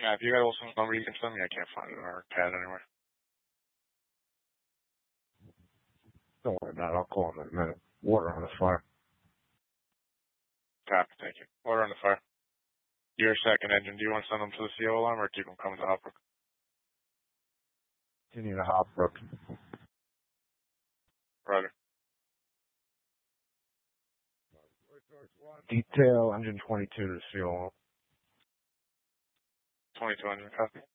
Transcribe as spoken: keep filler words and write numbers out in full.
Yeah, if you got Olson's number, you can send me. I can't find it on our pad anywhere. Don't worry about it. I'll call him in a minute. Water on the fire. Copy, thank you. Water on the fire. Your second engine, do you want to send them to the C O alarm or keep them coming to Hopbrook? Continue to Hopbrook. Roger. Detail engine twenty-two to the C O alarm. twenty-two engine, copy.